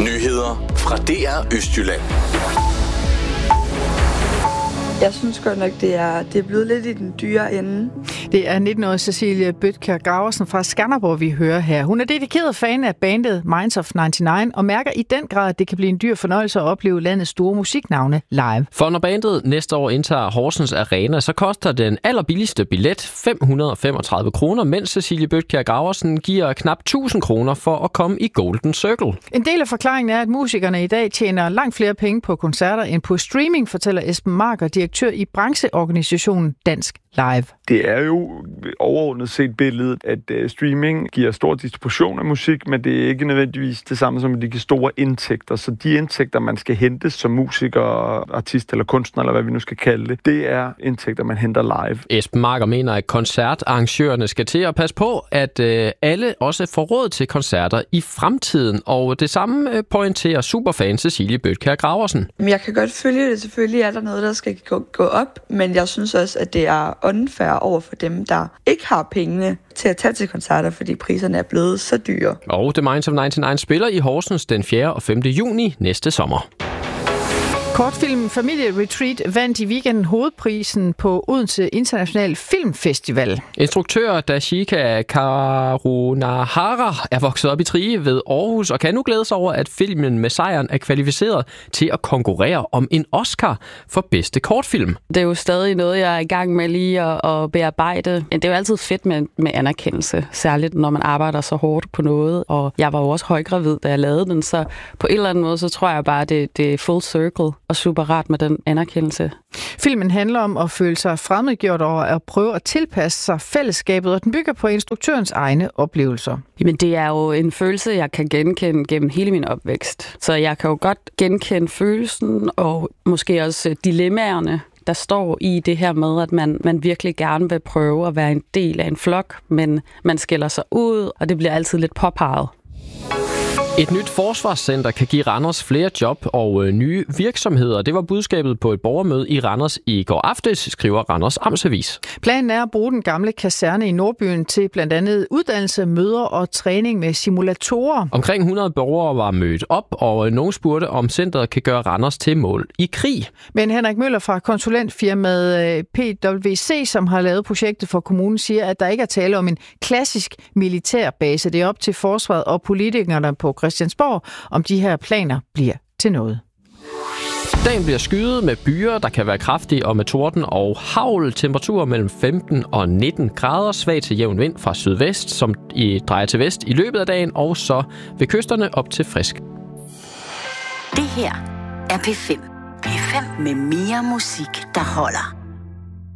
Nyheder fra DR Østjylland. Jeg synes godt nok, det er blevet lidt i den dyre ende. Det er 19-årige Cecilie Bødker Graversen fra Skanderborg, vi hører her. Hun er dedikeret fan af bandet Minds of 99 og mærker i den grad, at det kan blive en dyr fornøjelse at opleve landets store musiknavne live. For når bandet næste år indtager Horsens Arena, så koster den allerbilligste billet 535 kroner, mens Cecilie Bødker Graversen giver knap 1000 kroner for at komme i Golden Circle. En del af forklaringen er, at musikerne i dag tjener langt flere penge på koncerter end på streaming, fortæller Esben Marker, direktør i brancheorganisationen Dansk Live. Det er jo overordnet set billedet, at streaming giver stor distribution af musik, men det er ikke nødvendigvis det samme som, at de giver store indtægter. Så de indtægter, man skal hente som musiker, artist eller kunstner, eller hvad vi nu skal kalde det, det er indtægter, man henter live. Esben Marker mener, at koncertarrangørerne skal til at passe på, at alle også får råd til koncerter i fremtiden. Og det samme pointerer superfan Cecilie Bødker Graversen. Jeg kan godt følge det. Selvfølgelig er der noget, der skal gå op, men jeg synes også, at det er unfair over for dem, der ikke har pengene til at tage til koncerter, fordi priserne er blevet så dyre. Og The Minds of 99 spiller i Horsens den 4. og 5. juni næste sommer. Kortfilmen Familie Retreat vandt i weekenden hovedprisen på Odense International Filmfestival. Instruktør Dashika Karunahara er vokset op i Trige ved Aarhus og kan nu glæde sig over, at filmen med sejren er kvalificeret til at konkurrere om en Oscar for bedste kortfilm. Det er jo stadig noget, jeg er i gang med lige at bearbejde. Det er jo altid fedt med anerkendelse, særligt når man arbejder så hårdt på noget. Og jeg var jo også højgravid, da jeg lavede den, så på en eller anden måde, så tror jeg bare, det er full circle og super rart med den anerkendelse. Filmen handler om at føle sig fremmedgjort og at prøve at tilpasse sig fællesskabet, og den bygger på instruktørens egne oplevelser. Jamen, det er jo en følelse, jeg kan genkende gennem hele min opvækst. Så jeg kan jo godt genkende følelsen og måske også dilemmaerne, der står i det her med, at man virkelig gerne vil prøve at være en del af en flok, men man skiller sig ud, og det bliver altid lidt påpeget. Et nyt forsvarscenter kan give Randers flere job og nye virksomheder. Det var budskabet på et borgermøde i Randers i går aftes, skriver Randers Amtsavis. Planen er at bruge den gamle kaserne i Nordbyen til blandt andet uddannelse, møder og træning med simulatorer. Omkring 100 borgere var mødt op, og nogen spurgte, om centret kan gøre Randers til mål i krig. Men Henrik Møller fra konsulentfirmaet PwC, som har lavet projektet for kommunen, siger, at der ikke er tale om en klassisk militærbase. Det er op til forsvaret og politikerne på Christiansborg, om de her planer bliver til noget. Dagen bliver skyet med byer, der kan være kraftige og med torden og hagl. Temperaturer mellem 15 og 19 grader. Svag til jævn vind fra sydvest, som drejer til vest i løbet af dagen. Og så ved kysterne op til frisk. Det her er P5. P5 med mere musik, der holder.